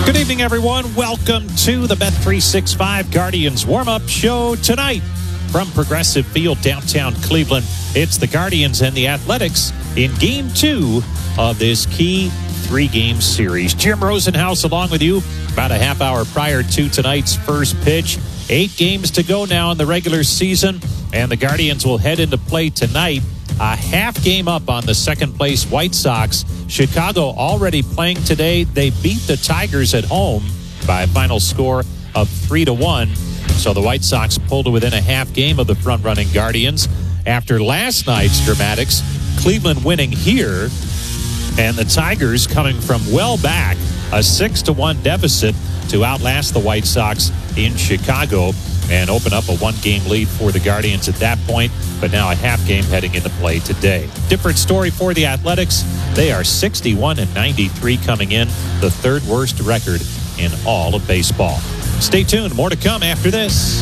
Good evening, everyone. Welcome to the Bet365 Guardians warm-up show tonight from Progressive Field, downtown Cleveland. It's the Guardians and the Athletics in Game 2 of this key three-game series. Jim Rosenhaus along with you about a half hour prior to tonight's first pitch. 8 games to go now in the regular season, and the Guardians will head into play tonight. A half game up on the second-place White Sox. Chicago already playing today. They beat the Tigers at home by a final score of 3-1. So the White Sox pulled to within a half game of the front-running Guardians. After last night's dramatics, Cleveland winning here, and the Tigers coming from well back, a 6-1 deficit to outlast the White Sox in Chicago and open up a one-game lead for the Guardians at that point, but now a half game heading into play today. Different story for the Athletics. They are 61-93 coming in, the third worst record in all of baseball. Stay tuned. More to come after this.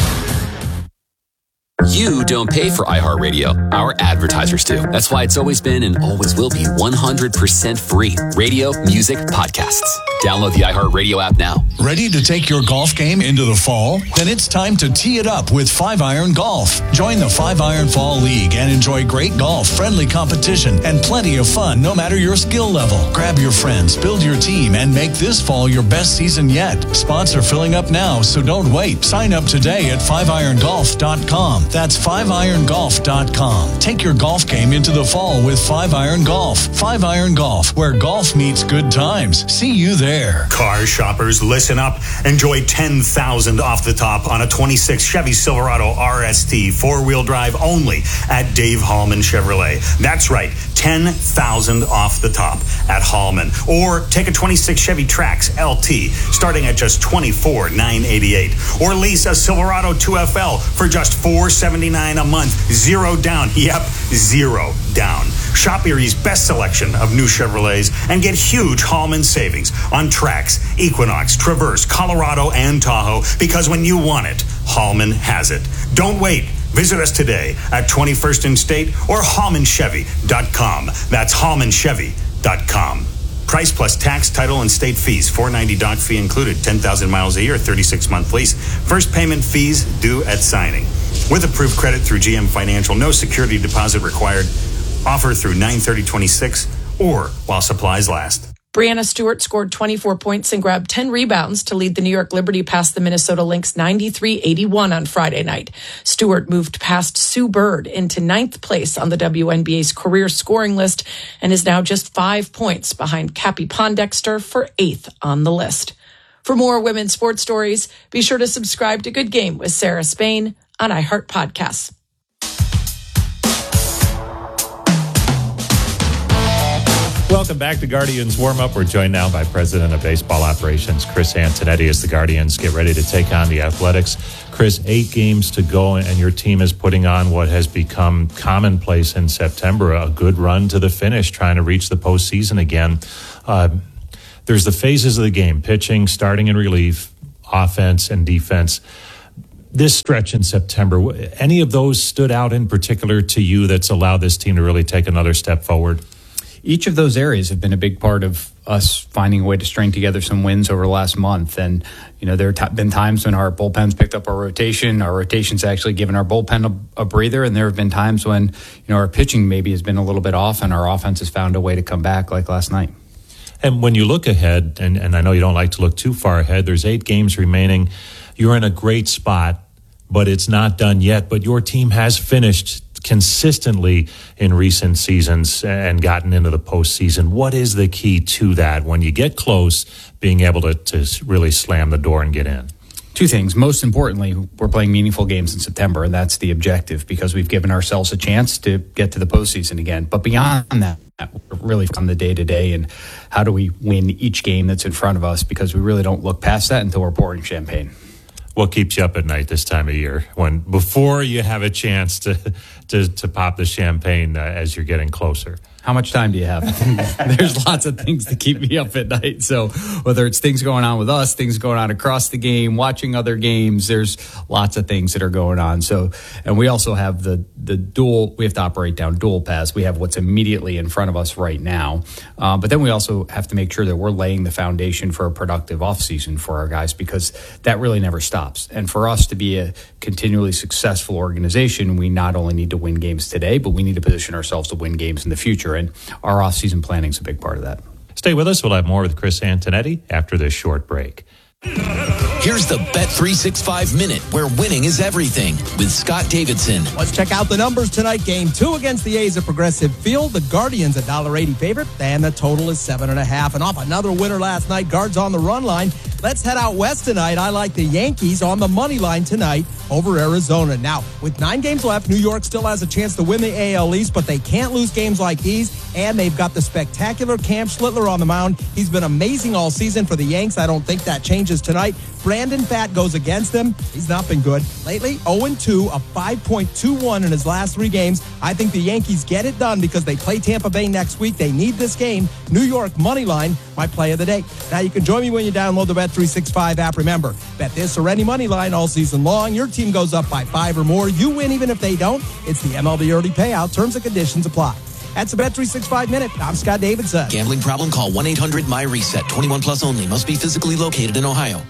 You don't pay for iHeartRadio. Our advertisers do. That's why it's always been and always will be 100% free. Radio, music, podcasts. Download the iHeartRadio app now. Ready to take your golf game into the fall? Then it's time to tee it up with 5-Iron Golf. Join the 5-Iron Fall League and enjoy great golf, friendly competition, and plenty of fun no matter your skill level. Grab your friends, build your team, and make this fall your best season yet. Spots are filling up now, so don't wait. Sign up today at 5irongolf.com. That's 5irongolf.com. Take your golf game into the fall with 5-Iron Golf. 5-Iron Golf, where golf meets good times. See you there. Car shoppers, listen up. Enjoy $10,000 off the top on a 26 Chevy Silverado RST, four-wheel drive only at Dave Hallman Chevrolet. That's right, $10,000 off the top at Hallman. Or take a 26 Chevy Trax LT starting at just $24,988. Or lease a Silverado 2FL for just $479 a month. Zero down. Yep, zero down. Shop Erie's best selection of new Chevrolets and get huge Hallman savings on Trax, Equinox, Traverse, Colorado, and Tahoe, because when you want it, Hallman has it. Don't wait. Visit us today at 21st and State or HallmanChevy.com. That's HallmanChevy.com. Price plus tax, title, and state fees. $490 doc fee included. 10,000 miles a year, 36-month lease. First payment fees due at signing. With approved credit through GM Financial, no security deposit required. Offer through 9/30/26 or while supplies last. Brianna Stewart scored 24 points and grabbed 10 rebounds to lead the New York Liberty past the Minnesota Lynx 93-81 on Friday night. Stewart moved past Sue Bird into 9th place on the WNBA's career scoring list and is now just 5 points behind Cappie Pondexter for 8th on the list. For more women's sports stories, be sure to subscribe to Good Game with Sarah Spain on iHeart Podcasts. Welcome back to Guardians Warm-Up. We're joined now by President of Baseball Operations, Chris Antonetti, as the Guardians get ready to take on the Athletics. Chris, 8 games to go, and your team is putting on what has become commonplace in September, a good run to the finish, trying to reach the postseason again. There's the phases of the game, pitching, starting and relief, offense and defense. This stretch in September, any of those stood out in particular to you that's allowed this team to really take another step forward? Each of those areas have been a big part of us finding a way to string together some wins over the last month. And, you know, there have been times when our bullpen's picked up our rotation. Our rotation's actually given our bullpen a breather. And there have been times when, you know, our pitching maybe has been a little bit off and our offense has found a way to come back like last night. And when you look ahead, and I know you don't like to look too far ahead, there's 8 games remaining. You're in a great spot, but it's not done yet. But your team has finished consistently in recent seasons and gotten into the postseason. What is the key to that when you get close, being able to really slam the door and get in? 2 things. Most importantly, we're playing meaningful games in September, and that's the objective because we've given ourselves a chance to get to the postseason again. But beyond that, we're really from the day-to-day and how do we win each game that's in front of us, because we really don't look past that until we're pouring champagne. What keeps you up at night this time of year, before you have a chance to pop the champagne as you're getting closer? How much time do you have? There's lots of things to keep me up at night. So whether it's things going on with us, things going on across the game, watching other games, there's lots of things that are going on. So, and we also have the dual, we have to operate down dual paths. We have what's immediately in front of us right now. But then we also have to make sure that we're laying the foundation for a productive offseason for our guys, because that really never stops. And for us to be a continually successful organization, we not only need to win games today, but we need to position ourselves to win games in the future. And our off-season planning is a big part of that. Stay with us. We'll have more with Chris Antonetti after this short break. Here's the Bet365 Minute, where winning is everything, with Scott Davidson. Let's check out the numbers tonight. Game 2 against the A's at Progressive Field. The Guardians a $1.80 favorite, and the total is 7.5. And off another winner last night, Guards on the run line. Let's head out west tonight. I like the Yankees on the money line tonight over Arizona. Now, with 9 games left, New York still has a chance to win the AL East, but they can't lose games like these. And they've got the spectacular Cam Schlittler on the mound. He's been amazing all season for the Yanks. I don't think that changes tonight. Brandon Pfaadt goes against them. He's not been good. Lately, 0-2, a 5.21 in his last 3 games. I think the Yankees get it done because they play Tampa Bay next week. They need this game. New York money line, my play of the day. Now, you can join me when you download the Bet365 app. Remember, bet this or any money line all season long. Your team goes up by 5 or more. You win even if they don't. It's the MLB early payout. Terms and conditions apply. That's the Bet365 Minute. I'm Scott Davidson. Gambling problem? Call 1-800-MY-RESET. 21 plus only. Must be physically located in Ohio.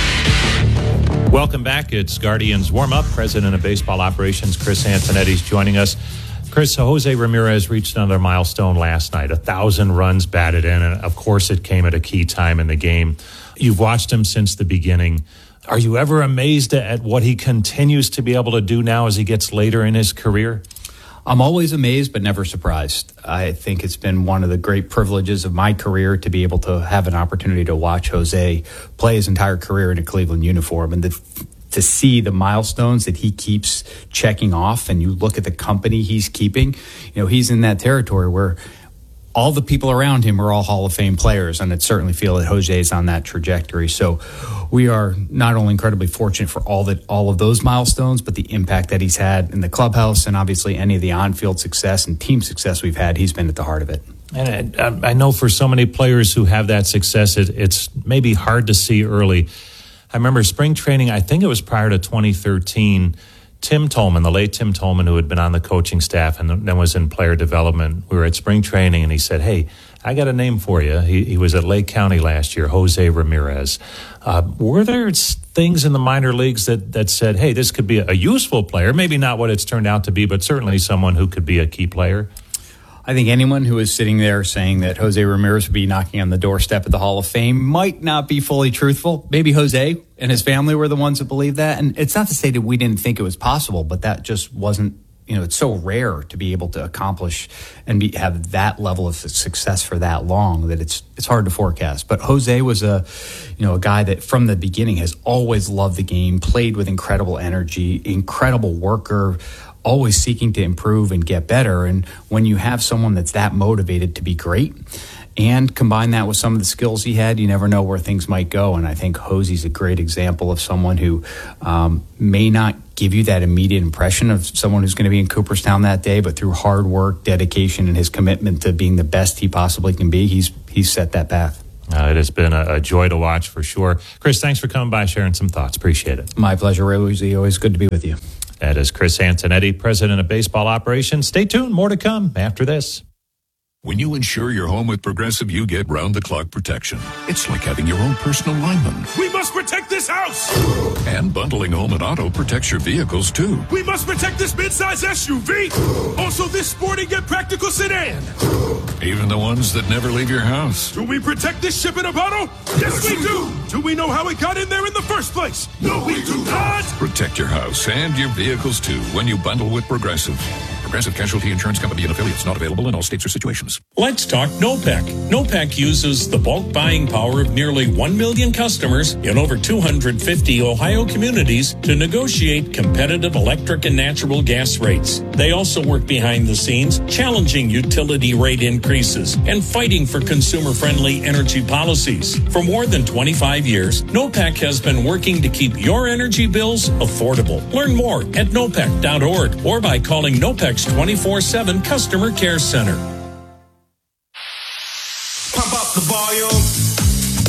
Welcome back. It's Guardians Warm-Up. President of Baseball Operations, Chris Antonetti, is joining us. Chris, Jose Ramirez reached another milestone last night, 1,000 runs batted in, and of course it came at a key time in the game. You've watched him since the beginning. Are you ever amazed at what he continues to be able to do now as he gets later in his career? I'm always amazed, but never surprised. I think it's been one of the great privileges of my career to be able to have an opportunity to watch Jose play his entire career in a Cleveland uniform, and to see the milestones that he keeps checking off. And you look at the company he's keeping, he's in that territory where all the people around him are all Hall of Fame players, and I certainly feel that Jose is on that trajectory. So we are not only incredibly fortunate for all of those milestones, but the impact that he's had in the clubhouse, and obviously any of the on-field success and team success we've had, he's been at the heart of it. And I know for so many players who have that success, it's maybe hard to see early. I remember spring training, I think it was prior to 2013, Tim Tolman, the late Tim Tolman, who had been on the coaching staff and then was in player development, we were at spring training, and he said, "Hey, I got a name for you." He was at Lake County last year, Jose Ramirez. Were there things in the minor leagues that said, hey, this could be a useful player, maybe not what it's turned out to be, but certainly someone who could be a key player? I think anyone who is sitting there saying that Jose Ramirez would be knocking on the doorstep of the Hall of Fame might not be fully truthful. Maybe Jose and his family were the ones that believed that. And it's not to say that we didn't think it was possible, but that just wasn't, it's so rare to be able to accomplish and have that level of success for that long that it's hard to forecast. But Jose was a guy that from the beginning has always loved the game, played with incredible energy, incredible worker, always seeking to improve and get better. And when you have someone that's that motivated to be great and combine that with some of the skills he had, you never know where things might go. And I think Jose's a great example of someone who may not give you that immediate impression of someone who's going to be in Cooperstown that day, but through hard work, dedication, and his commitment to being the best he possibly can be, he's set that path. It has been a joy to watch for sure. Chris, thanks for coming by, sharing some thoughts. Appreciate it. My pleasure, always good to be with you. That is Chris Antonetti, President of Baseball Operations. Stay tuned. More to come after this. When you insure your home with Progressive, you get round-the-clock protection. It's like having your own personal lineman. We must protect this house! And bundling home and auto protects your vehicles, too. We must protect this midsize SUV! Also this sporty yet practical sedan! Even the ones that never leave your house. Do we protect this ship in a bottle? Yes, we do! Do we know how it got in there in the first place? No, we do not! Protect your house and your vehicles, too, when you bundle with Progressive. Progressive Casualty Insurance Company and affiliates, not available in all states or situations. Let's talk NOPEC. NOPEC uses the bulk buying power of nearly 1 million customers in over 250 Ohio communities to negotiate competitive electric and natural gas rates. They also work behind the scenes, challenging utility rate increases and fighting for consumer-friendly energy policies. For more than 25 years, NOPEC has been working to keep your energy bills affordable. Learn more at nopec.org or by calling NOPEC's 24/7 Customer Care Center.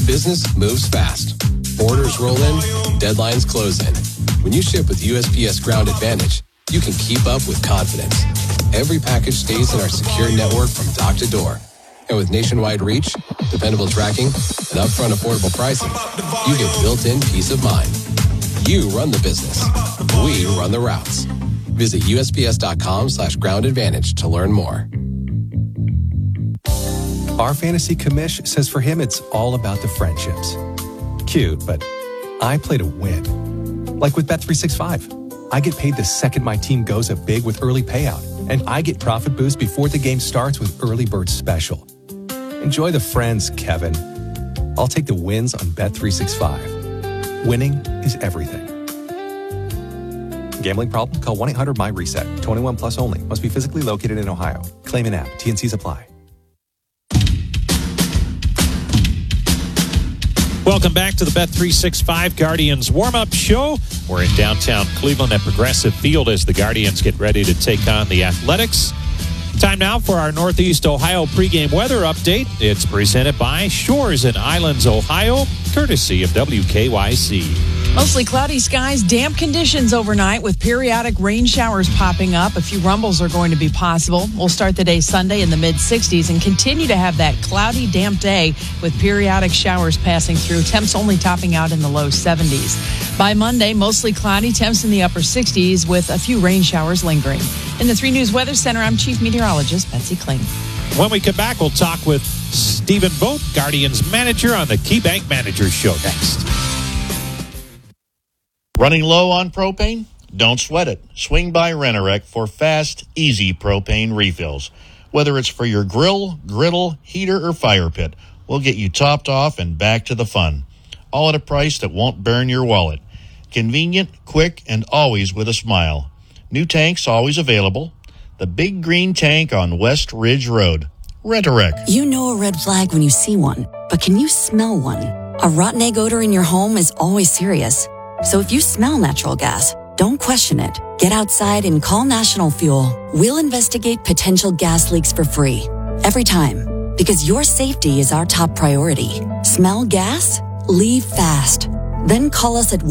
business moves fast. Orders roll in, deadlines close in. When you ship with USPS Ground Advantage, you can keep up with confidence. Every package stays in our secure network from dock to door. And with nationwide reach, dependable tracking, and upfront affordable pricing, you get built-in peace of mind. You run the business. We run the routes. Visit USPS.com/Ground Advantage to learn more. Our fantasy commish says for him it's all about the friendships. Cute, but I play to win. Like with Bet365. I get paid the second my team goes up big with early payout, and I get profit boost before the game starts with Early Bird Special. Enjoy the friends, Kevin. I'll take the wins on Bet365. Winning is everything. Gambling problem? Call 1-800-MY-RESET. 21 plus only. Must be physically located in Ohio. Claim an app. T&Cs apply. Welcome back to the Bet365 Guardians warm-up show. We're in downtown Cleveland at Progressive Field as the Guardians get ready to take on the Athletics. Time now for our Northeast Ohio pregame weather update. It's presented by Shores and Islands, Ohio, courtesy of WKYC. Mostly cloudy skies, damp conditions overnight with periodic rain showers popping up. A few rumbles are going to be possible. We'll start the day Sunday in the mid-60s and continue to have that cloudy, damp day with periodic showers passing through. Temps only topping out in the low 70s. By Monday, mostly cloudy, temps in the upper 60s with a few rain showers lingering. In the 3 News Weather Center, I'm Chief Meteorologist Betsy Kling. When we come back, we'll talk with Stephen Vogt, Guardians manager, on the KeyBank Manager Show next. Running low on propane? Don't sweat it. Swing by Rent-A-Wreck for fast, easy propane refills. Whether it's for your grill, griddle, heater, or fire pit, we'll get you topped off and back to the fun. All at a price that won't burn your wallet. Convenient, quick, and always with a smile. New tanks always available. The big green tank on West Ridge Road. Rent-A-Wreck. You know a red flag when you see one, but can you smell one? A rotten egg odor in your home is always serious. So if you smell natural gas, don't question it. Get outside and call National Fuel. We'll investigate potential gas leaks for free. Every time. Because your safety is our top priority. Smell gas? Leave fast. Then call us at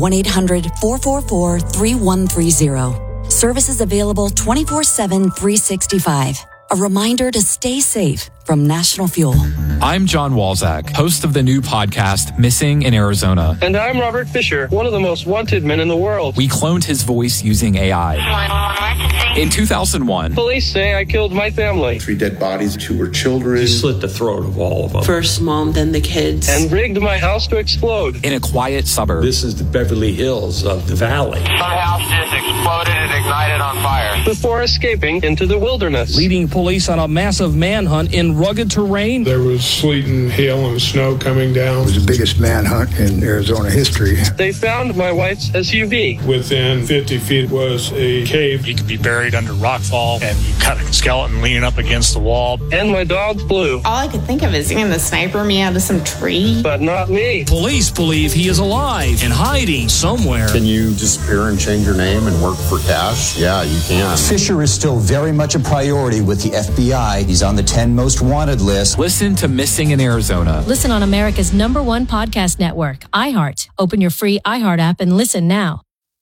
1-800-444-3130. Services available 24/7, 365. A reminder to stay safe from National Fuel. I'm John Walzak, host of the new podcast, Missing in Arizona. And I'm Robert Fisher, one of the most wanted men in the world. We cloned his voice using AI. In 2001, police say I killed my family. 3 dead bodies, 2 were children. He slit the throat of all of them. First mom, then the kids. And rigged my house to explode. In a quiet suburb. This is the Beverly Hills of the valley. My house just exploded and ignited on fire. Before escaping into the wilderness. Leading police on a massive manhunt in rugged terrain. There was sleet and hail and snow coming down. It was the biggest manhunt in Arizona history. They found my wife's SUV. Within 50 feet was a cave. You could be buried under rockfall, and you got a skeleton leaning up against the wall. And my dog Blue. All I could think of is seeing the sniper me out of some tree. But not me. Police believe he is alive and hiding somewhere. Can you disappear and change your name and work for cash? Yeah, you can. Fisher is still very much a priority with the FBI. He's on the 10 most wanted list. Listen to Missing in Arizona. Listen on America's #1 podcast network, iHeart. Open your free iHeart app and listen now.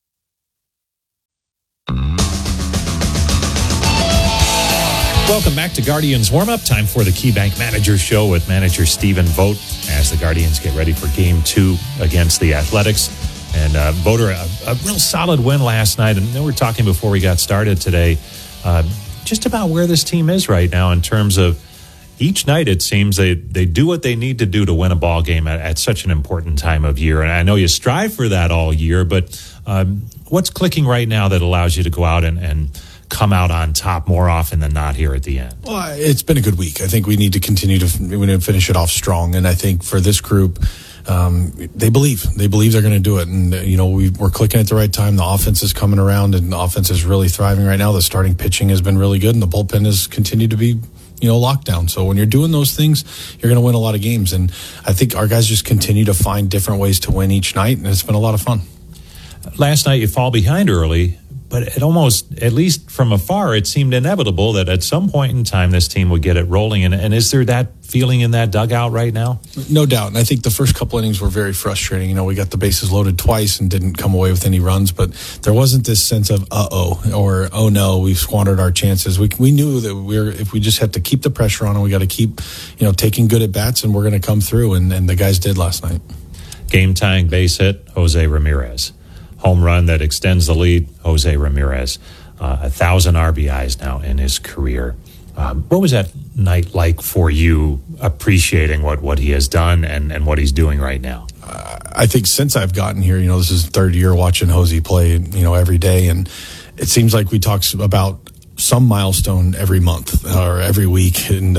Welcome back to Guardians Warm-Up. Time for the KeyBank Manager Show with manager Stephen Vogt as the Guardians get ready for Game 2 against the Athletics. And Voter, a real solid win last night. And we were talking before we got started today just about where this team is right now in terms of each night it seems they do what they need to do to win a ball game at such an important time of year. And I know you strive for that all year, but what's clicking right now that allows you to go out and come out on top more often than not here at the end? Well, it's been a good week. I think we need to continue to finish it off strong. And I think for this group, they believe they're going to do it. And, we're clicking at the right time. The offense is coming around and the offense is really thriving right now. The starting pitching has been really good and the bullpen has continued to be, lockdown. So when you're doing those things, you're going to win a lot of games. And I think our guys just continue to find different ways to win each night. And it's been a lot of fun. Last night you fall behind early, but it almost, at least from afar, it seemed inevitable that at some point in time this team would get it rolling. And is there that feeling in that dugout right now? No doubt. And I think the first couple innings were very frustrating. You know, we got the bases loaded twice and didn't come away with any runs, but there wasn't this sense of or oh no, we've squandered our chances. We knew that if we just had to keep the pressure on and we got to keep, taking good at bats, and we're going to come through, and the guys did last night. Game tying base hit, Jose Ramirez. Home run that extends the lead, Jose Ramirez. 1,000 RBIs now in his career. What was that night like for you, appreciating what he has done and what he's doing right now? I think since I've gotten here, this is the third year watching Jose play, every day. And it seems like we talk about some milestone every month or every week. And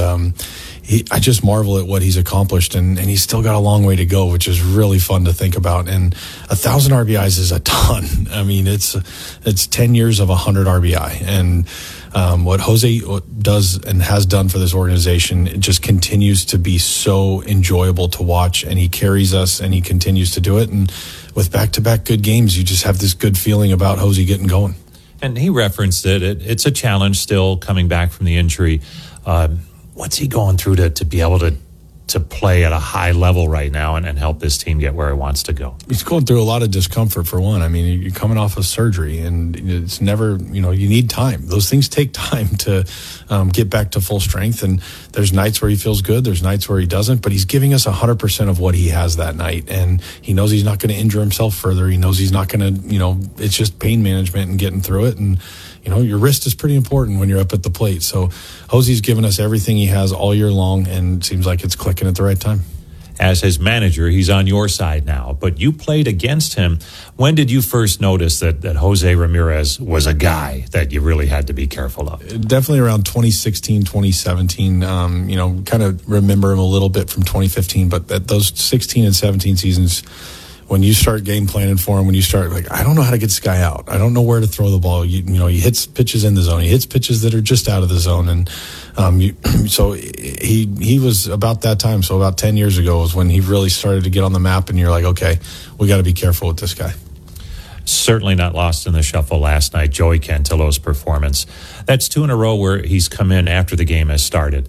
I just marvel at what he's accomplished, and he's still got a long way to go, which is really fun to think about. And 1,000 RBIs is a ton. I mean, it's 10 years of 100 RBI. And what Jose does and has done for this organization, it just continues to be so enjoyable to watch, and he carries us and he continues to do it. And with back-to-back good games, you just have this good feeling about Jose getting going. And he referenced it. It's a challenge still coming back from the injury. What's he going through to be able to play at a high level right now and help this team get where it wants to go? He's going through a lot of discomfort, for one. I mean, you're coming off of surgery, and it's never, you need time. Those things take time to get back to full strength. And there's nights where he feels good. There's nights where he doesn't. But he's giving us 100% of what he has that night. And he knows he's not going to injure himself further. He knows he's not going to, it's just pain management and getting through it. And your wrist is pretty important when you're up at the plate. So Jose's given us everything he has all year long, and seems like it's clicking at the right time. As his manager, he's on your side now, but you played against him. When did you first notice that Jose Ramirez was a guy that you really had to be careful of? Definitely around 2016, 2017. Kind of remember him a little bit from 2015, but at those 16 and 17 seasons, when you start game planning for him, when you start I don't know how to get this guy out. I don't know where to throw the ball. He hits pitches in the zone. He hits pitches that are just out of the zone. And so he was about that time. So about 10 years ago was when he really started to get on the map, and you're like, okay, we got to be careful with this guy. Certainly not lost in the shuffle last night, Joey Cantillo's performance. That's 2 in a row where he's come in after the game has started.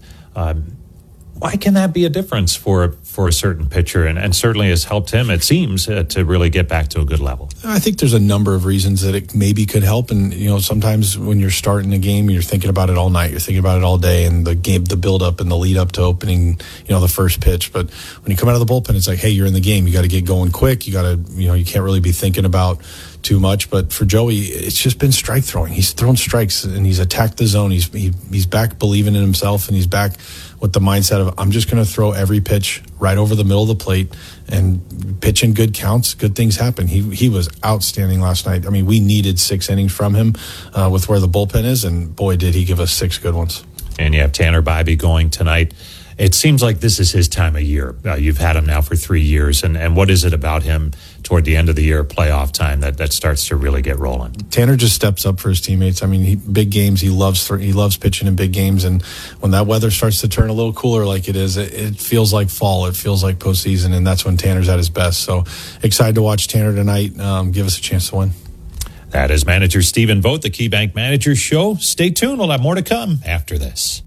Why can that be a difference for a certain pitcher, and certainly has helped him, it seems, to really get back to a good level? I think there's a number of reasons that it maybe could help. And, sometimes when you're starting a game, you're thinking about it all night. You're thinking about it all day, and the game, the build-up and the lead-up to opening, the first pitch. But when you come out of the bullpen, it's like, hey, you're in the game. You got to get going quick. You got to, you can't really be thinking about too much. But for Joey, it's just been strike throwing. He's thrown strikes, and he's attacked the zone. He's back believing in himself, and he's back with the mindset of, I'm just going to throw every pitch right over the middle of the plate and pitch in good counts. Good things happen. He was outstanding last night. I mean, we needed 6 innings from him with where the bullpen is, and boy, did he give us 6 good ones. And you have Tanner Bibee going tonight. It seems like this is his time of year. You've had him now for 3 years. And what is it about him toward the end of the year, playoff time, that starts to really get rolling? Tanner just steps up for his teammates. I mean, big games, he loves pitching in big games. And when that weather starts to turn a little cooler like it is, it feels like fall. It feels like postseason, and that's when Tanner's at his best. So excited to watch Tanner tonight give us a chance to win. That is manager Stephen Vogt, the KeyBank Managers Show. Stay tuned. We'll have more to come after this.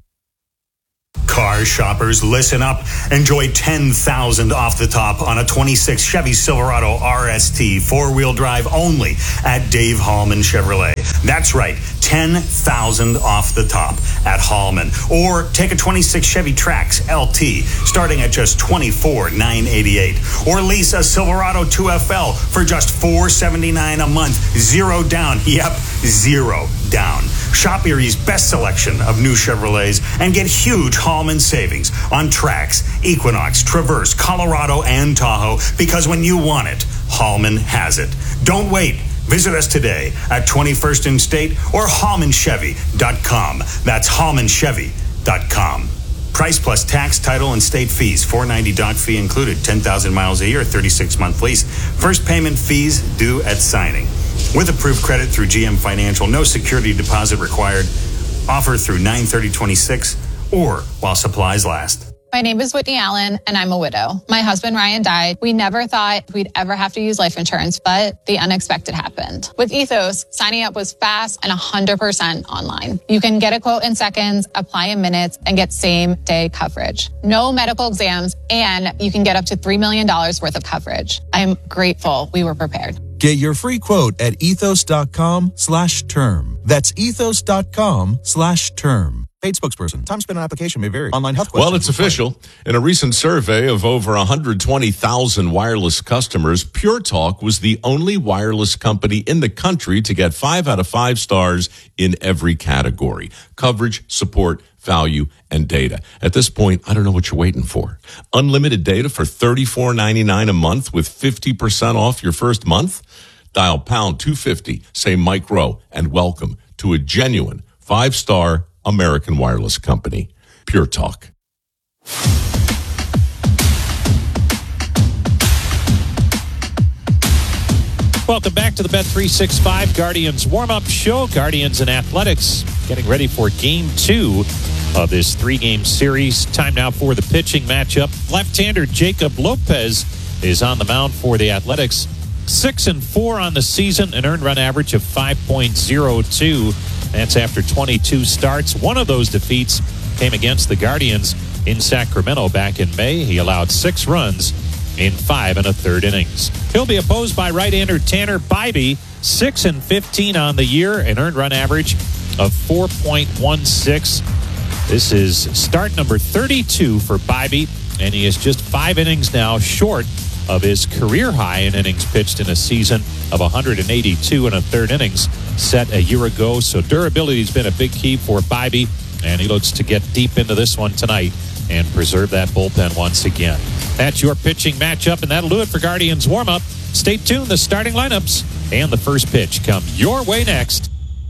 Car shoppers, listen up. Enjoy $10,000 off the top on a 26 Chevy Silverado RST 4-wheel drive only at Dave Hallman Chevrolet. That's right, $10,000 off the top at Hallman. Or take a 26 Chevy Trax LT starting at just $24,988. Or lease a Silverado 2FL for just $479 a month. 0 down. Yep, 0 down. Shop Erie's best selection of new Chevrolets and get huge Hallman savings on Trax, Equinox, Traverse, Colorado, and Tahoe, because when you want it, Hallman has it. Don't wait. Visit us today at 21st and State or HallmanChevy.com. That's HallmanChevy.com. Price plus tax, title, and state fees. $490 doc fee included. 10,000 miles a year, 36-month lease. First payment fees due at signing. With approved credit through GM Financial, no security deposit required. Offer through 9/30/26 or while supplies last. My name is Whitney Allen, and I'm a widow. My husband, Ryan, died. We never thought we'd ever have to use life insurance, but the unexpected happened. With Ethos, signing up was fast and 100% online. You can get a quote in seconds, apply in minutes, and get same-day coverage. No medical exams, and you can get up to $3 million worth of coverage. I'm grateful we were prepared. Get your free quote at ethos.com/term. That's ethos.com/term. Paid spokesperson. Time spent on application may vary. Online health questions. Well, it's official. In a recent survey of over 120,000 wireless customers, Pure Talk was the only wireless company in the country to get 5 out of 5 stars in every category: coverage, support, value, and data. At this point, I don't know what you're waiting for. Unlimited data for $34.99 a month with 50% off your first month? Dial pound 250, say Mike Rowe, and welcome to a genuine 5-star American wireless company. Pure Talk. Welcome back to the Bet365 Guardians warm-up show. Guardians and Athletics getting ready for Game 2 of this 3-game series. Time now for the pitching matchup. Left-hander Jacob Lopez is on the mound for the Athletics. 6-4 on the season, an earned run average of 5.02. That's after 22 starts. One of those defeats came against the Guardians in Sacramento back in May. He allowed 6 runs in 5 1/3 innings. He'll be opposed by right-hander Tanner Bibee, 6-15 on the year, an earned run average of 4.16. This is start number 32 for Bibee, and he is just 5 innings now short of his career high in innings pitched in a season of 182 1/3 innings set a year ago. So durability has been a big key for Bibee, and he looks to get deep into this one tonight and preserve that bullpen once again. That's your pitching matchup, and that'll do it for Guardians warm-up. Stay tuned. The starting lineups and the first pitch come your way next.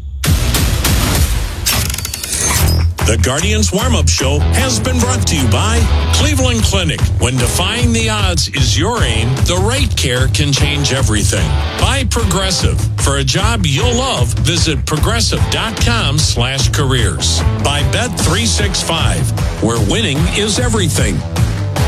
The Guardians Warm-Up Show has been brought to you by Cleveland Clinic. When defying the odds is your aim, the right care can change everything. By Progressive. For a job you'll love, visit progressive.com/careers. By Bet365, where winning is everything.